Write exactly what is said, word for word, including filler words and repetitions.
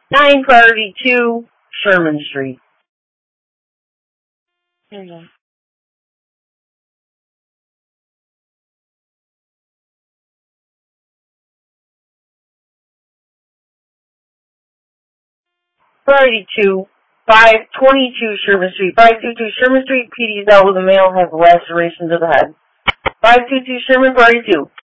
nine Priority two, Sherman Street. There you go. Priority two, five twenty-two Sherman Street. five twenty-two Sherman Street, P D's out with a male has lacerations of the head. five twenty-two Sherman, Priority two.